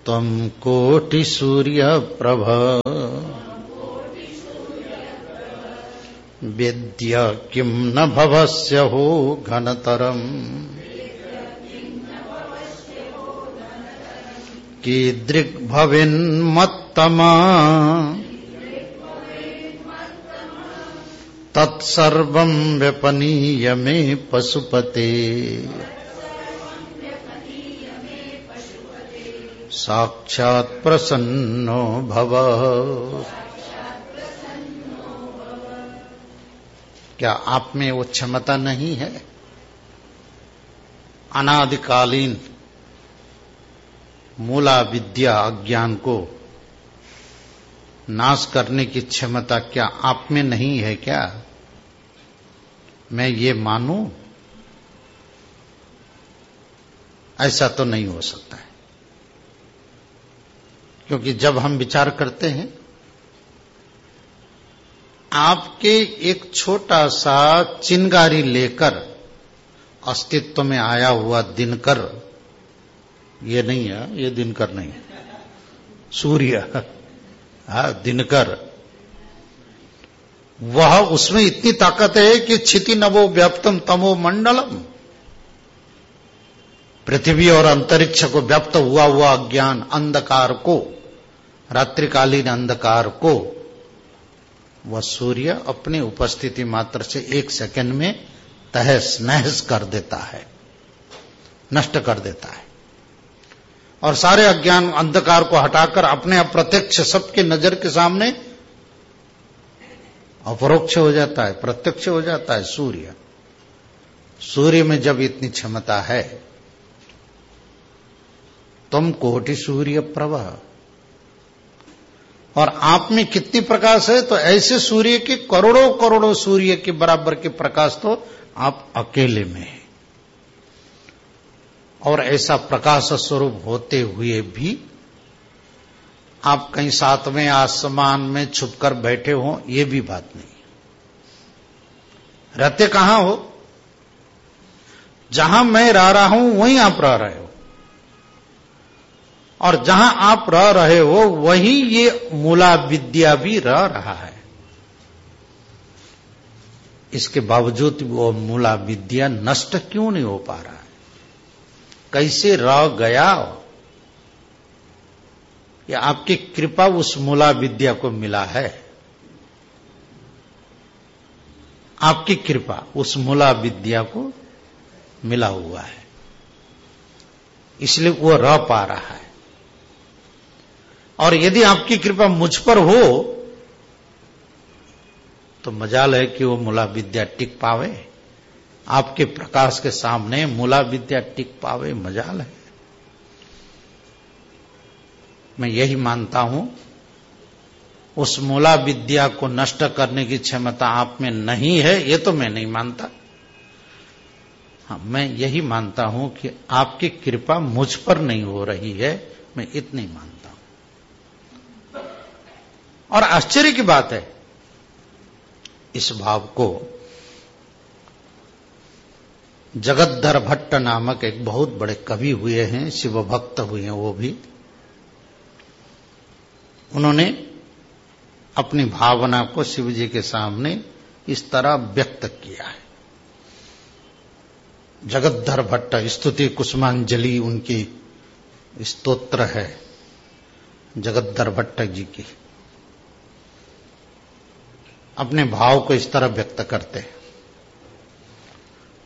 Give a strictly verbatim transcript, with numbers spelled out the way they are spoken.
त्वं कोटि सूर्य प्रभ वेद्य किं न भवस्यहो घनतरम् कीदृग्भवेन्मत्तमा तत्सर्वं व्यपनीय मे पशुपते साक्षात् प्रसन्नो भव। क्या आप में वो क्षमता नहीं है? अनादिकालीन मूला विद्या अज्ञान को नाश करने की क्षमता क्या आप में नहीं है क्या? मैं ये मानूं? ऐसा तो नहीं हो सकता है, क्योंकि जब हम विचार करते हैं, आपके एक छोटा सा चिंगारी लेकर अस्तित्व में आया हुआ दिनकर, ये नहीं है, ये दिनकर नहीं, सूर्य, हाँ दिनकर, वह उसमें इतनी ताकत है कि क्षिति नभो व्याप्तम तमो मंडलम, पृथ्वी और अंतरिक्ष को व्याप्त हुआ हुआ अज्ञान अंधकार को, रात्रिकालीन अंधकार को वह सूर्य अपनी उपस्थिति मात्र से एक सेकंड में तहस नहस कर देता है, नष्ट कर देता है, और सारे अज्ञान अंधकार को हटाकर अपने अप्रत्यक्ष सबके नजर के सामने अपरोक्ष हो जाता है, प्रत्यक्ष हो जाता है सूर्य। सूर्य में जब इतनी क्षमता है, तुम कोटि सूर्य प्रभा, और आप में कितनी प्रकाश है? तो ऐसे सूर्य के करोड़ों करोड़ों सूर्य के बराबर के प्रकाश तो आप अकेले में हैं, और ऐसा प्रकाश स्वरूप होते हुए भी आप कहीं सातवें आसमान में छुपकर बैठे हो, ये भी बात नहीं। रहते कहां हो? जहां मैं रह रहा हूं वहीं आप रह रहे हो, और जहां आप रह रहे हो वहीं ये मूला विद्या भी रह रहा है। इसके बावजूद वो मूला विद्या नष्ट क्यों नहीं हो पा रहा है? कैसे रह गया? या आपकी कृपा उस मूला विद्या को मिला है? आपकी कृपा उस मूला विद्या को मिला हुआ है, इसलिए वो रह पा रहा है। और यदि आपकी कृपा मुझ पर हो तो मजाल है कि वो मूला विद्या टिक पावे, आपके प्रकाश के सामने मूला विद्या टिक पावे, मजाल है। मैं यही मानता हूं, उस मूला विद्या को नष्ट करने की क्षमता आप में नहीं है, ये तो मैं नहीं मानता। हाँ, मैं यही मानता हूं कि आपकी कृपा मुझ पर नहीं हो रही है, मैं इतना ही मानता हूं। और आश्चर्य की बात है, इस भाव को जगद्धर भट्ट नामक एक बहुत बड़े कवि हुए हैं, शिव भक्त हुए हैं वो भी, उन्होंने अपनी भावना को शिव जी के सामने इस तरह व्यक्त किया है। जगद्धर भट्ट स्तुति कुसुमांजलि उनकी स्तोत्र है जगद्धर भट्ट जी की। अपने भाव को इस तरह व्यक्त करते हैं।